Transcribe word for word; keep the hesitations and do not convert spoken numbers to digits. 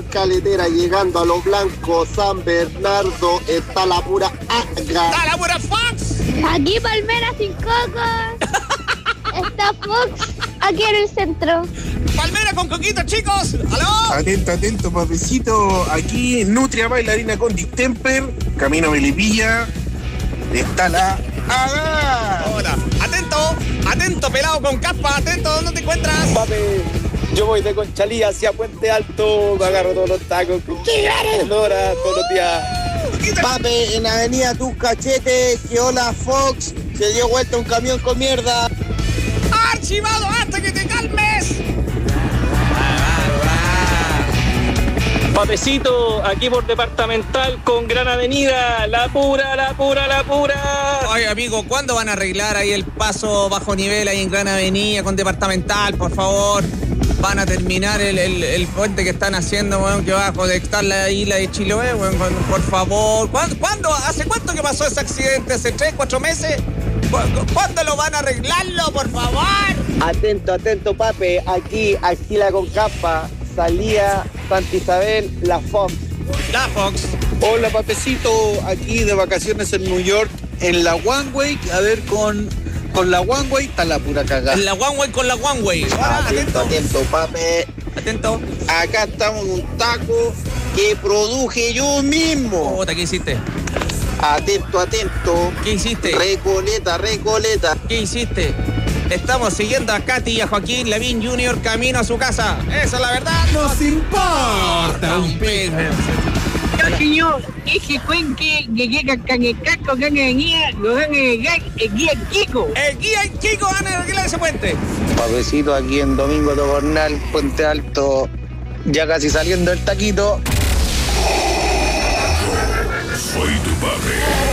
Caletera, llegando a Los Blancos, San Bernardo, está la pura aga. ¡Está la pura Fox! Aquí Palmera sin coco. Está Fox aquí en el centro. Palmera con coquito, chicos. ¡Aló! Atento, atento, papecito. Aquí Nutria Bailarina con Distemper, Camino Melipilla. Está la aga. Ahora, atento, atento, pelado con capa, atento, ¿dónde te encuentras? Pape, yo voy de Conchalí hacia Puente Alto, me agarro todos los tacos con Sonora todos los días. Pape, en Avenida Tus Cachetes, que hola Fox, se dio vuelta un camión con mierda. ¡Archivado hasta que te calmes! Papecito, aquí por Departamental con Gran Avenida, la pura, la pura, la pura. Ay, amigo, ¿cuándo van a arreglar ahí el paso bajo nivel ahí en Gran Avenida con Departamental, por favor? Van a terminar el, el, el puente que están haciendo, weón, que va a conectar la isla de Chiloé, weón, por favor. ¿Cuándo, ¿Cuándo? ¿Hace cuánto que pasó ese accidente? ¿Hace tres, cuatro meses? ¿Cuándo lo van a arreglarlo, por favor? Atento, atento, Pape, aquí, Axila con capa, salía Santa Isabel, la Fox. La Fox. Hola, papecito, aquí de vacaciones en New York, en la One Way, a ver, con, con la One Way está la pura cagada. En la One Way con la One Way. Ahora, Atento, atento, pape. Atento. Acá estamos en un taco que produje yo mismo. Puta, ¿qué hiciste? Atento, atento. ¿Qué hiciste? Recoleta, recoleta. ¿Qué hiciste? Estamos siguiendo a Katy y a Joaquín Lavín junior camino a su casa. Esa es la verdad. Nos importa un pez. Yo, señor, ese cuenque de que cacanecaco gana venía, lo gana el guía Chico. El guía Chico gana el arreglar ese puente. Papecito, aquí en Domingo Tobornal, Puente Alto, ya casi saliendo el taquito.